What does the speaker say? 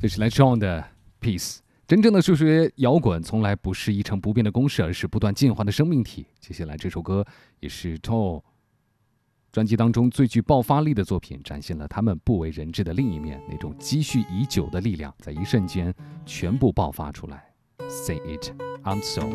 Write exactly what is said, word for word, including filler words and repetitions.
这是来自 John 的 Peace。真正的数学摇滚从来不是一成不变的公式，而是不断进化的生命体。接下来这首歌也是 John 专辑当中最具爆发力的作品，展现了他们不为人知的另一面，那种积蓄已久的力量，在一瞬间全部爆发出来。Say it, I'm so